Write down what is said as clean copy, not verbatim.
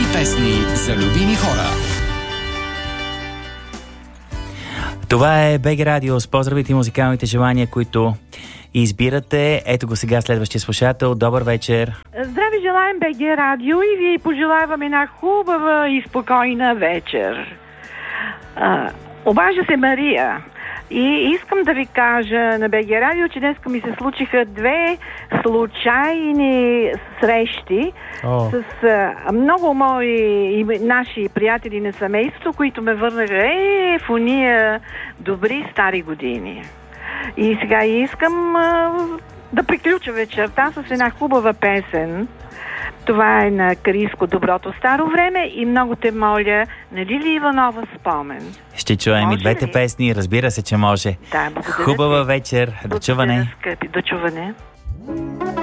песни за любими хора. Това е БГ Радио с поздравите и музикалните желания, които избирате. Ето го сега следващия слушател. Добър вечер. Здрави желаем, БГ Радио, и ви пожелавам една хубава и спокойна вечер. Обажда се Мария. И искам да ви кажа на БГ Радио, че днеска ми се случиха две случайни срещи с много мои и наши приятели на семейството, които ме върнаха в уния добри стари години. И сега искам да приключа вечерта с една хубава песен. Това е на Кариско "Доброто старо време" и много те моля на Лили Иванова "Спомен". Ще чуем може и двете песни, разбира се, че може. Да, благодаря. Хубава вечер, до чуване. Скъпи, до чуване.